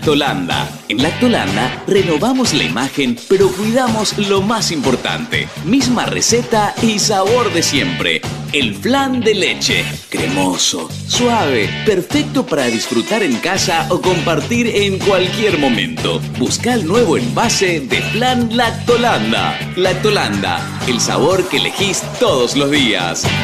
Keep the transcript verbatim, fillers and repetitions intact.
Lactolanda. En Lactolanda renovamos la imagen, pero cuidamos lo más importante. Misma receta y sabor de siempre. El flan de leche. Cremoso, suave, perfecto para disfrutar en casa o compartir en cualquier momento. Busca el nuevo envase de flan Lactolanda. Lactolanda, el sabor que elegís todos los días.